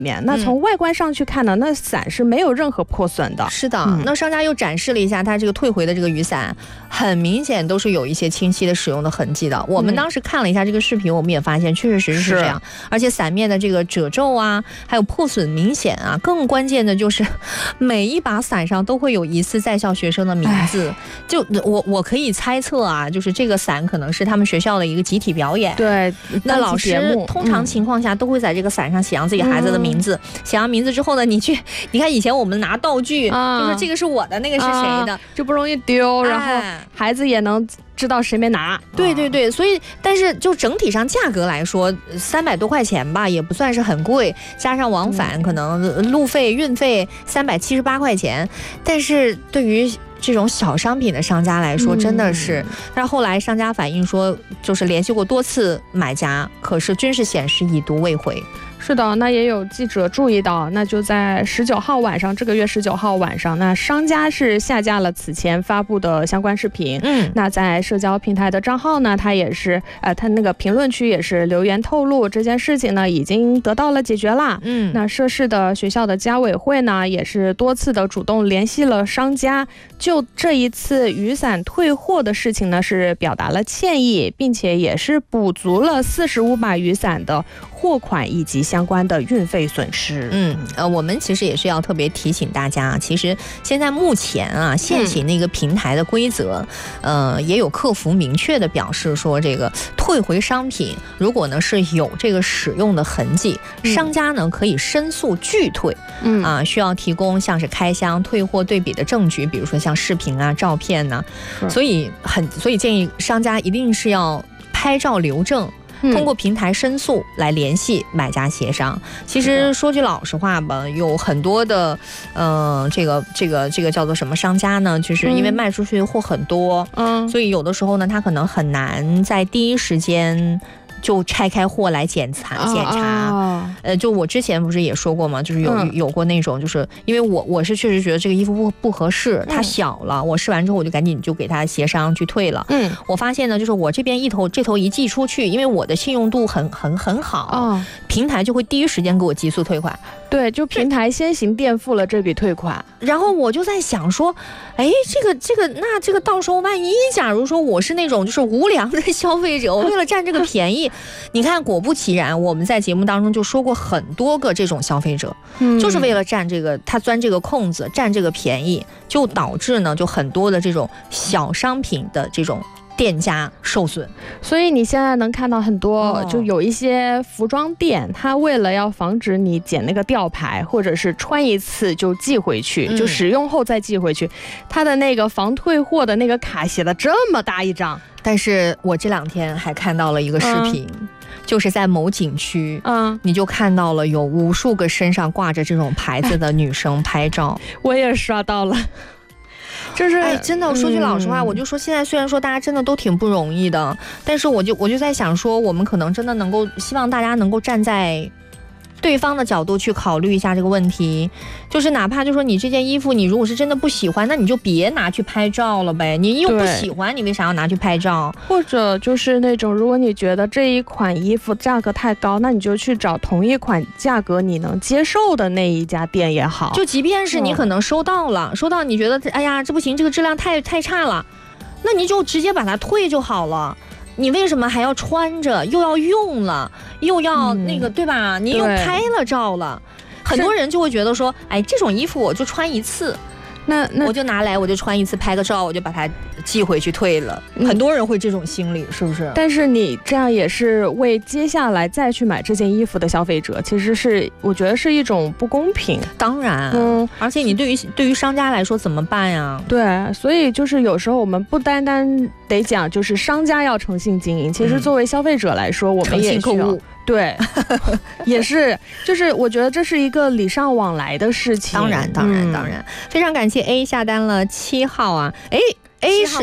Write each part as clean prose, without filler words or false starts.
那从外观上去看呢，那伞是没有任何破损的。 是的，那商家又展示了一下它这个退回的这个雨伞，很明显都是有一些清晰的使用的痕迹的。我们当时看了一下这个视频，我们也发现确确实实是这样，而且伞面的这个褶皱啊，还有破损明显啊。更关键的就是每一把伞上都会有疑似在校学生的名字，就我可以猜测啊，就是这个伞可能是他们学校的一个集体表演。 对， 那老师通常情况下都会在这个伞上写上自己孩子的名字，写上名字之后呢，你看以前我们拿道具，就是这个是我的，那个是谁的， 就不容易丢，然后孩子也能知道谁没拿。 对对对，所以但是就整体上价格来说，300多块钱吧，也不算是很贵，加上往返可能路费、运费378块钱，但是对于这种小商品的商家来说真的是，但是后来商家反映说，就是联系过多次买家，可是均是显示已读未回。 是的，那也有记者注意到，那就在19号晚上，这个月19号晚上，那商家是下架了此前发布的相关视频。那在社交平台的账号呢，他也是他那个评论区也是留言透露，这件事情呢已经得到了解决了。那涉事的学校的家委会呢也是多次的主动联系了商家，就这一次雨伞退货的事情呢是表达了歉意，并且也是补足了45把雨伞的货款以及相关的运费损失。 我们其实也是要特别提醒大家，其实现在目前啊，现行那个平台的规则，也有客服明确的表示说，这个退回商品，如果呢是有这个使用的痕迹，商家呢可以申诉拒退。需要提供像是开箱、退货对比的证据，比如说像视频啊、照片呐。所以建议商家一定是要拍照留证。通过平台申诉来联系买家协商。其实说句老实话吧，有很多的这个叫做什么商家呢，就是因为卖出去的货很多，所以有的时候呢他可能很难在第一时间就拆开货来检查。就我之前不是也说过吗？就是有过那种，就是因为我是确实觉得这个衣服不合适，它小了，我试完之后我就赶紧就给他协商去退了。我发现呢，就是我这边这头一寄出去，因为我的信用度很好，平台就会第一时间给我急速退款。 对，就平台先行垫付了这笔退款。 然后我就在想说，那这个到时候万一假如说我是那种就是无良的消费者，我为了占这个便宜，你看果不其然，我们在节目当中就说过很多个这种消费者，就是为了占这个他钻这个空子，占这个便宜，就导致呢就很多的这种小商品的这种店家受损。 所以你现在能看到很多，就有一些服装店，它为了要防止你捡那个吊牌，或者是穿一次就寄回去，就使用后再寄回去，它的那个防退货的那个卡写的这么大一张。 但是我这2天还看到了一个视频，就是在某景区，你就看到了有无数个身上挂着这种牌子的女生拍照。 我也刷到了。就是真的说句老实话，我就说现在虽然说大家真的都挺不容易的，但是我就在想说，我们可能真的能够希望大家能够站在对方的角度去考虑一下这个问题，就是哪怕就说你这件衣服你如果是真的不喜欢，那你就别拿去拍照了呗，你又不喜欢，你为啥要拿去拍照？ 或者就是那种如果你觉得这一款衣服价格太高，那你就去找同一款价格你能接受的那一家店也好。 就即便是你可能收到你觉得哎呀这不行，这个质量太差了，那你就直接把它退就好了，你为什么还要穿着，又要用了，又要那个，对吧？你又拍了照了，很多人就会觉得说，哎，这种衣服我就穿一次，那我就拿来，我就穿一次，拍个照，我就把它寄回去退了。很多人会这种心理，是不是？ 但是你这样也是为接下来再去买这件衣服的消费者，其实是我觉得是一种不公平。 当然，而且你对于商家来说怎么办呀？ 对，所以就是有时候我们不单单得讲，就是商家要诚信经营，其实作为消费者来说，我们也需要。对，也是，就是我觉得这是一个礼尚往来的事情。 当然，非常感谢 A 下单了7号啊，A 是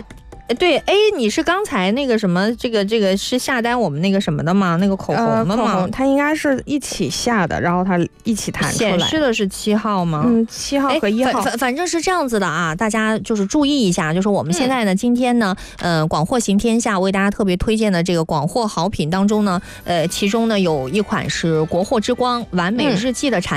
对 A， 你是刚才那个什么，这个是下单我们那个什么的吗？那个口红的吗？ 它应该是一起下的，然后它一起弹出来。 显示的是7号吗 ？7号和1号， 反正是这样子的啊，大家就是注意一下，就是我们现在呢，今天呢，广货行天下为大家特别推荐的这个广货好品当中呢，其中呢有一款是国货之光完美日记的产品。